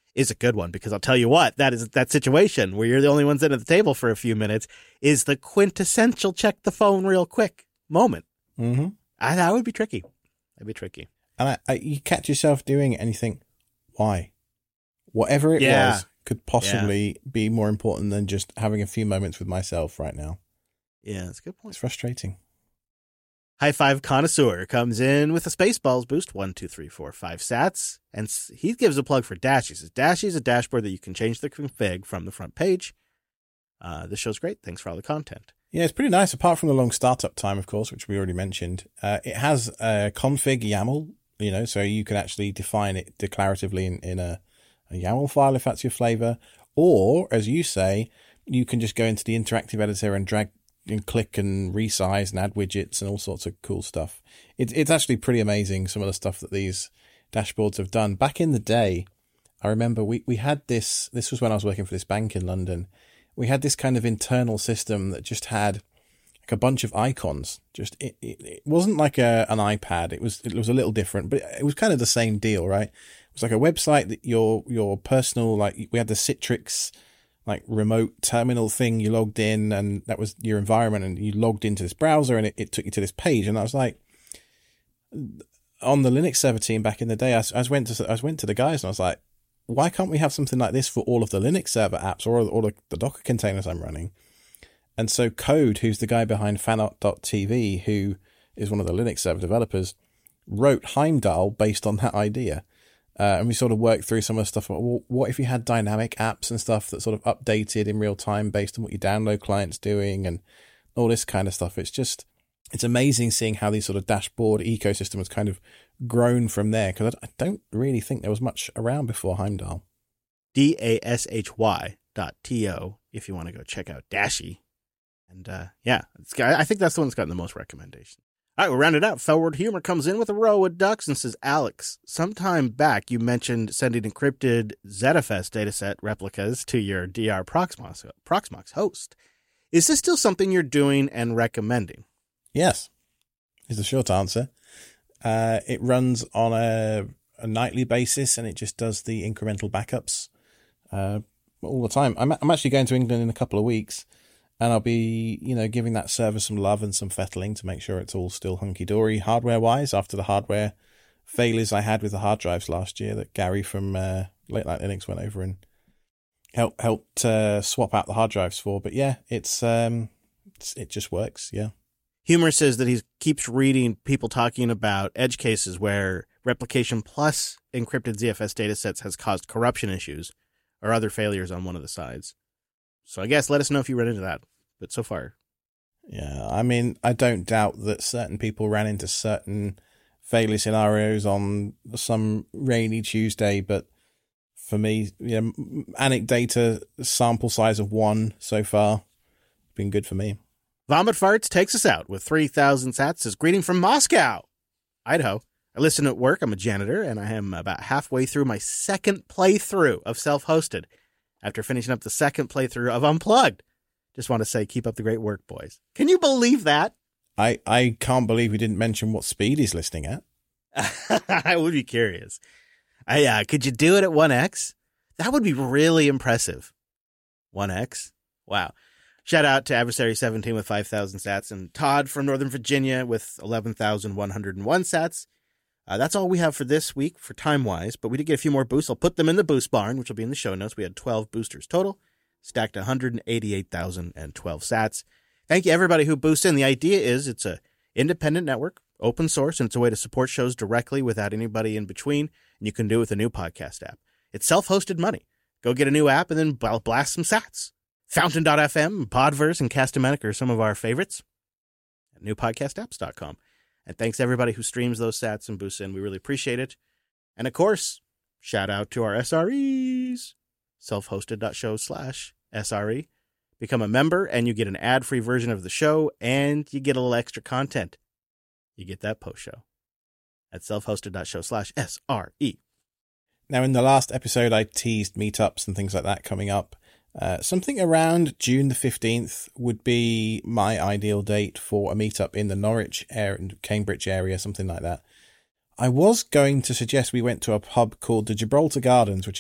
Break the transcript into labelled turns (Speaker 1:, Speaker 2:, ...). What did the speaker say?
Speaker 1: is a good one, because I'll tell you what, that situation where you're the only ones in at the table for a few minutes is the quintessential check the phone real quick moment.
Speaker 2: Mm-hmm.
Speaker 1: That would be tricky. That'd be tricky.
Speaker 2: And you catch yourself doing it and you think, why? Whatever it was could possibly be more important than just having a few moments with myself right now.
Speaker 1: Yeah, that's a good point.
Speaker 2: It's frustrating.
Speaker 1: High Five Connoisseur comes in with a Spaceballs boost, 1, 2, 3, 4, 5 sats. And he gives a plug for Dashi. He says, Dashi is a dashboard that you can change the config from the front page. This show's great. Thanks for all the content.
Speaker 2: Yeah, it's pretty nice. Apart from the long startup time, of course, which we already mentioned, it has a config YAML, so you can actually define it declaratively in a YAML file if that's your flavor. Or, as you say, you can just go into the interactive editor and drag and click and resize and add widgets and all sorts of cool stuff. It's actually pretty amazing, some of the stuff that these dashboards have done. Back in the day, I remember we had this was when I was working for this bank in London. We had this kind of internal system that just had like a bunch of icons. Just it wasn't like an iPad. It was a little different, but it was kind of the same deal, right? It was like a website that your personal, like we had the Citrix like remote terminal thing. You logged in and that was your environment, and you logged into this browser and it took you to this page. And I was like, on the Linux server team back in the day, I went to the guys and I was like, why can't we have something like this for all of the Linux server apps or all the Docker containers I'm running? And so Code, who's the guy behind Fanart.tv, who is one of the Linux server developers, wrote Heimdall based on that idea. And we sort of worked through some of the stuff about, well, what if you had dynamic apps and stuff that sort of updated in real time based on what your download client's doing and all this kind of stuff. It's amazing seeing how these sort of dashboard ecosystem has kind of grown from there, because I don't really think there was much around before Heimdall.
Speaker 1: DASHY.to if you want to go check out Dashi. And I think that's the one that's gotten the most recommendations. All right, we'll round it out. Forward Humor comes in with a row of ducks and says, Alex, sometime back you mentioned sending encrypted ZFS dataset replicas to your DR Proxmox host. Is this still something you're doing and recommending?
Speaker 2: Yes, is the short answer. It runs on a nightly basis, and it just does the incremental backups all the time. I'm actually going to England in a couple of weeks, and I'll be, giving that server some love and some fettling to make sure it's all still hunky-dory hardware-wise after the hardware failures I had with the hard drives last year that Gary from Late Night Linux went over and helped swap out the hard drives for. But yeah, it just works, yeah.
Speaker 1: Humor says that he keeps reading people talking about edge cases where replication plus encrypted ZFS datasets has caused corruption issues or other failures on one of the sides. So I guess let us know if you ran into that. But so far.
Speaker 2: Yeah, I mean, I don't doubt that certain people ran into certain failure scenarios on some rainy Tuesday, but for me, anecdata sample size of 1 so far, been good for me.
Speaker 1: Vomit Farts takes us out with 3,000 sats. Says, greeting from Moscow, Idaho. I listen at work. I'm a janitor, and I am about halfway through my second playthrough of Self-Hosted after finishing up the second playthrough of Unplugged. Just want to say, keep up the great work, boys. Can you believe that?
Speaker 2: I can't believe we didn't mention what speed he's listening at.
Speaker 1: I would be curious. Could you do it at 1x? That would be really impressive. 1x? Wow. Shout out to Adversary17 with 5,000 sats and Todd from Northern Virginia with 11,101 sats. That's all we have for this week for time-wise, but we did get a few more boosts. I'll put them in the boost barn, which will be in the show notes. We had 12 boosters total, stacked 188,012 sats. Thank you, everybody who boosts in. The idea is it's a independent network, open source, and it's a way to support shows directly without anybody in between, and you can do it with a new podcast app. It's self-hosted money. Go get a new app and then blast some sats. Fountain.fm, Podverse, and Castamatic are some of our favorites at newpodcastapps.com. And thanks to everybody who streams those sats and boosts in. We really appreciate it. And of course, shout out to our SREs, selfhosted.show/SRE. Become a member and you get an ad-free version of the show and you get a little extra content. You get that post-show at selfhosted.show/SRE.
Speaker 2: Now, in the last episode, I teased meetups and things like that coming up. Something around June the 15th would be my ideal date for a meetup in the Norwich area, Cambridge area, something like that. I was going to suggest we went to a pub called the Gibraltar Gardens, which